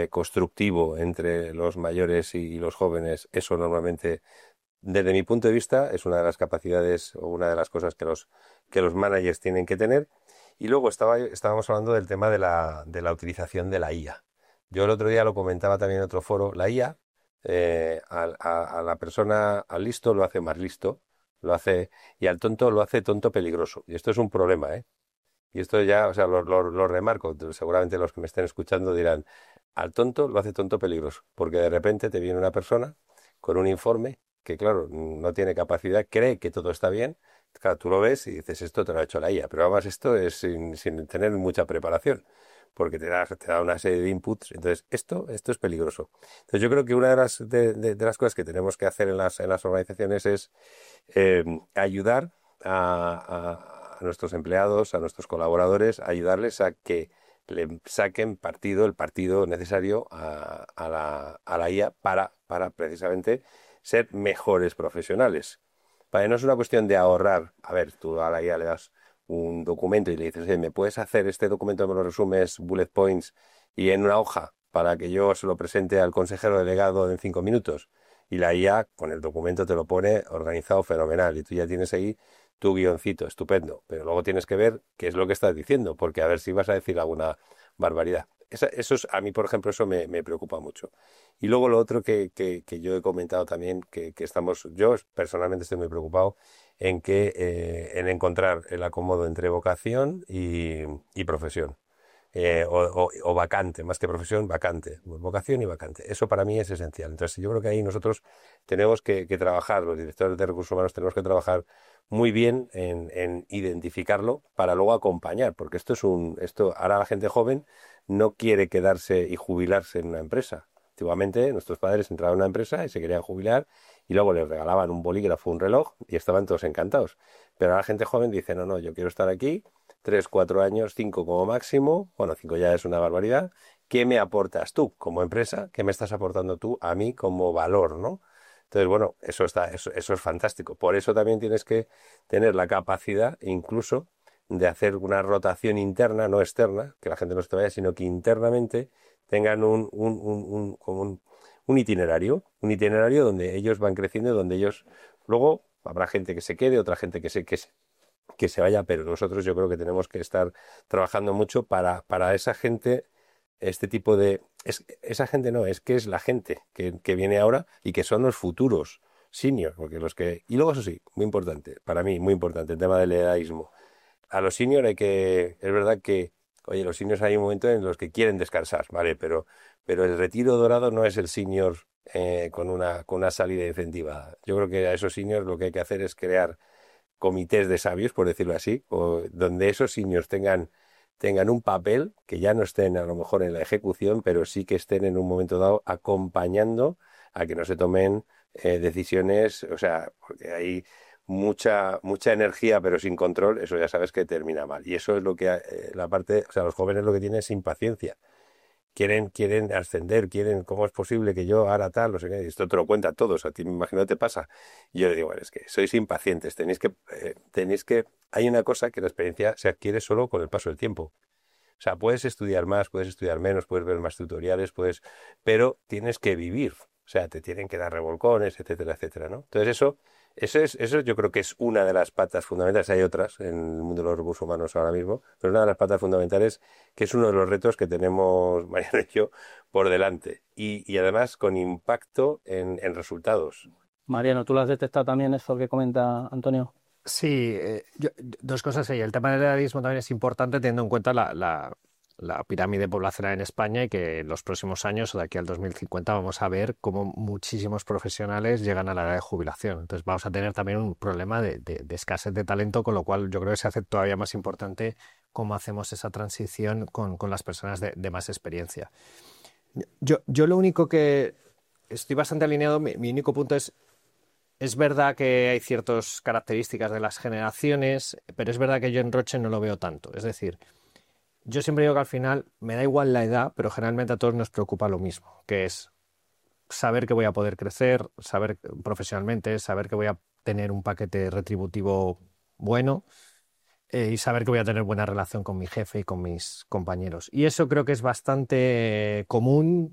constructivo entre los mayores y los jóvenes, eso normalmente, desde mi punto de vista, es una de las capacidades o una de las cosas que los managers tienen que tener. Y luego estábamos hablando del tema de la utilización de la IA. Yo el otro día lo comentaba también en otro foro. La IA, a la persona, al listo lo hace más listo, lo hace, y al tonto lo hace tonto peligroso. Y esto es un problema, ¿eh? Y esto ya, o sea, lo remarco. Seguramente los que me estén escuchando dirán, al tonto lo hace tonto peligroso, porque de repente te viene una persona con un informe que, claro, no tiene capacidad, cree que todo está bien. Claro, tú lo ves y dices, esto te lo ha hecho la IA, pero además esto es sin tener mucha preparación, porque te da una serie de inputs. Entonces, esto es peligroso. Entonces, yo creo que una de las cosas que tenemos que hacer en las organizaciones es ayudar a nuestros empleados, a nuestros colaboradores, ayudarles a que le saquen partido, el partido necesario a la IA para precisamente ser mejores profesionales. Vale, no es una cuestión de ahorrar. A ver, tú a la IA le das un documento y le dices, ¿me puedes hacer este documento, me lo resumes, bullet points y en una hoja para que yo se lo presente al consejero delegado en 5 minutos? Y la IA con el documento te lo pone organizado fenomenal y tú ya tienes ahí tu guioncito, estupendo. Pero luego tienes que ver qué es lo que estás diciendo, porque a ver si vas a decir alguna barbaridad. Eso es, a mí, por ejemplo, eso me preocupa mucho. Y luego lo otro que yo he comentado también, que estamos, yo personalmente estoy muy preocupado en encontrar el acomodo entre vocación y profesión. O vacante, más que profesión, vacante, vocación y vacante. Eso para mí es esencial. Entonces, yo creo que ahí nosotros tenemos que trabajar, los directores de recursos humanos tenemos que trabajar muy bien en identificarlo para luego acompañar, porque esto ahora la gente joven no quiere quedarse y jubilarse en una empresa. Antiguamente nuestros padres entraban a una empresa y se querían jubilar y luego les regalaban un bolígrafo, un reloj y estaban todos encantados. Pero ahora la gente joven dice, no, no, yo quiero estar aquí 3, 4 años, 5 como máximo. Bueno, 5 ya es una barbaridad. ¿Qué me aportas tú como empresa? ¿Qué me estás aportando tú a mí como valor, ¿no? Entonces, bueno, eso es fantástico. Por eso también tienes que tener la capacidad incluso de hacer una rotación interna, no externa, que la gente no se te vaya, sino que internamente tengan un itinerario donde ellos van creciendo y donde ellos luego habrá gente que se quede, otra gente que se vaya, pero nosotros yo creo que tenemos que estar trabajando mucho para esa gente, este tipo de... esa gente no, es que es la gente que viene ahora y que son los futuros seniors, porque los que... Y luego eso sí, muy importante, para mí, muy importante, el tema del edadismo. A los seniors hay que... Es verdad que, oye, los seniors hay un momento en los que quieren descansar, ¿vale? Pero el retiro dorado no es el senior con una salida incentivada. Yo creo que a esos seniors lo que hay que hacer es crear comités de sabios, por decirlo así, donde esos seniors tengan un papel, que ya no estén a lo mejor en la ejecución, pero sí que estén en un momento dado acompañando a que no se tomen decisiones, o sea, porque hay mucha energía pero sin control, eso ya sabes que termina mal. Y eso es lo que la parte, o sea, los jóvenes lo que tienen es impaciencia. Quieren ascender, ¿cómo es posible que yo ahora tal? No sé qué, y esto te lo cuenta a todos, a ti me imagino que te pasa. Y yo le digo, bueno, es que sois impacientes, hay una cosa que la experiencia se adquiere solo con el paso del tiempo. O sea, puedes estudiar más, puedes estudiar menos, puedes ver más tutoriales, pero tienes que vivir. O sea, te tienen que dar revolcones, etcétera, etcétera, ¿no? Entonces eso yo creo que es una de las patas fundamentales. Hay otras en el mundo de los recursos humanos ahora mismo, pero una de las patas fundamentales que es uno de los retos que tenemos Mariano y yo por delante. Y además con impacto en resultados. Mariano, ¿tú lo has detectado también eso que comenta Antonio? Sí, dos cosas ahí. El tema del edadismo también es importante teniendo en cuenta la pirámide poblacional en España y que en los próximos años o de aquí al 2050 vamos a ver cómo muchísimos profesionales llegan a la edad de jubilación. Entonces vamos a tener también un problema de escasez de talento, con lo cual yo creo que se hace todavía más importante cómo hacemos esa transición con las personas de más experiencia. Yo lo único que estoy bastante alineado, mi único punto es verdad que hay ciertas características de las generaciones, pero es verdad que yo en Roche no lo veo tanto. Es decir, yo siempre digo que al final me da igual la edad, pero generalmente a todos nos preocupa lo mismo, que es saber que voy a poder crecer, saber profesionalmente, saber que voy a tener un paquete retributivo bueno y saber que voy a tener buena relación con mi jefe y con mis compañeros. Y eso creo que es bastante común